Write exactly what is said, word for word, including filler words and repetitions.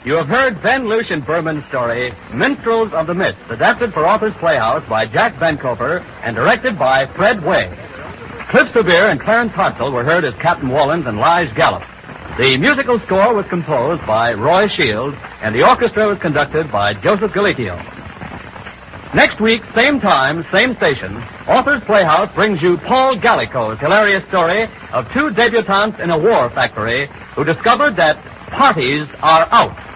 You have heard Ben Lucian Berman's story, Minstrels of the Mist, adapted for Authors Playhouse by Jack Benkofer and directed by Fred Way. Cliff Sevier and Clarence Hartzell were heard as Captain Wallens and Lige Gallup. The musical score was composed by Roy Shields, and the orchestra was conducted by Joseph Galicchio. Next week, same time, same station, Authors Playhouse brings you Paul Gallico's hilarious story of two debutantes in a war factory who discovered that parties are out.